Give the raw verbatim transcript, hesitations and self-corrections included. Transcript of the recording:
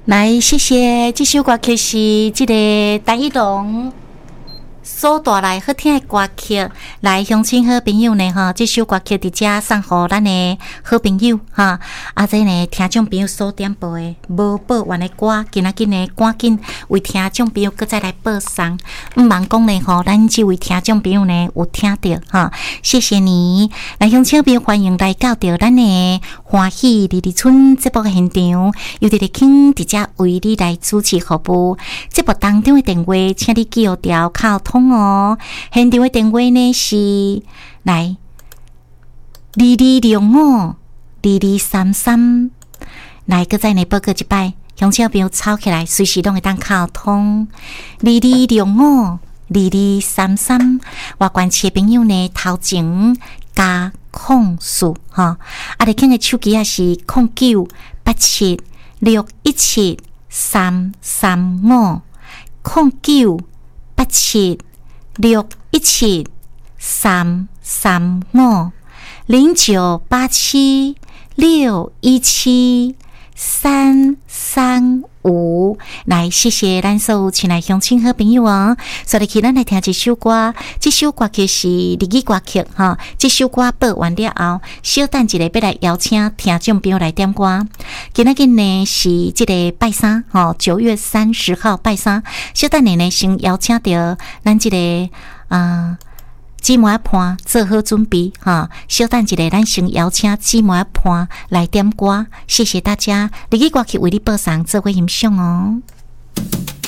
来，谢谢。这首歌曲是这个陈奕龙所带来好听的歌曲，来乡亲好朋友呢哈，这首歌曲伫遮送互咱的好朋友哈，啊这呢听众朋友所点播的无播完的歌，今仔日呢赶紧为听众朋友搁再来播送，毋茫讲呢吼，咱这位听众朋友呢有听到哈，谢谢你。来乡亲朋友欢迎来到着咱的欢喜丽丽村节目的现场，由伫咧请伫遮为你来主持服务。节目当中的电话，请你记好条靠通哦。现场的电话呢是来二二六五二二三三，来搁再呢报告一摆，乡亲朋友抄起来，随时拢会当靠通二二六五二二三三。外关市的朋友呢，头前加控数哈，啊，你听的手机啊是控九八七六一七三三五，控九八七六一七三三五，零九八七六一七三三五。来，谢谢咱所有亲爱乡亲好朋友哦。所以，咱来听这首歌，这首歌曲是日语歌曲哈。这首歌播完了后，小等一下要来邀请听众朋友来点歌。今仔日呢是这个拜三哈，九月三十号拜三。小等下呢先邀请到咱这个啊。呃姊妹伴做好准备哈，小等一下，咱先邀请姊妹伴来点歌，谢谢大家。日语歌曲为你播送，做伙欣赏哦。